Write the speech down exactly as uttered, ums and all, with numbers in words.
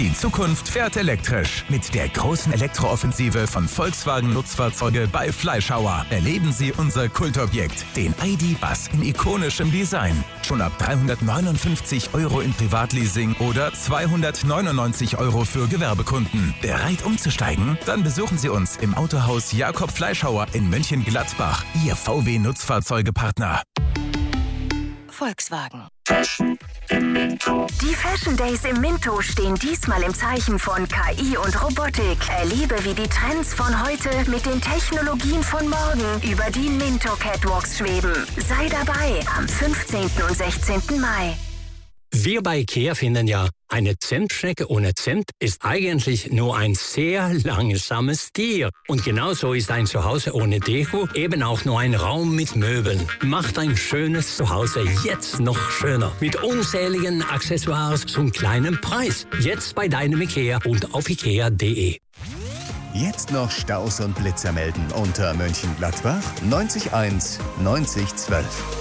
Die Zukunft fährt elektrisch. Mit der großen Elektrooffensive von Volkswagen Nutzfahrzeuge bei Fleischhauer erleben Sie unser Kultobjekt, den I D.Buzz in ikonischem Design. Schon ab dreihundertneunundfünfzig Euro im Privatleasing oder zweihundertneunundneunzig Euro für Gewerbekunden. Bereit umzusteigen? Dann besuchen Sie uns im Autohaus Jakob Fleischhauer in Mönchengladbach. Ihr V W-Nutzfahrzeugepartner. Volkswagen. Fashion im Minto. Die Fashion Days im Minto stehen diesmal im Zeichen von K I und Robotik. Erlebe, wie die Trends von heute mit den Technologien von morgen über die Minto Catwalks schweben. Sei dabei am fünfzehnten und sechzehnten Mai. Wir bei IKEA finden ja, eine Zimtschnecke ohne Zimt ist eigentlich nur ein sehr langsames Tier. Und genauso ist ein Zuhause ohne Deko eben auch nur ein Raum mit Möbeln. Macht ein schönes Zuhause jetzt noch schöner. Mit unzähligen Accessoires zum kleinen Preis. Jetzt bei deinem IKEA und auf ikea punkt de. Jetzt noch Staus und Blitzer melden unter Mönchengladbach neunzig eins neunzig zwölf.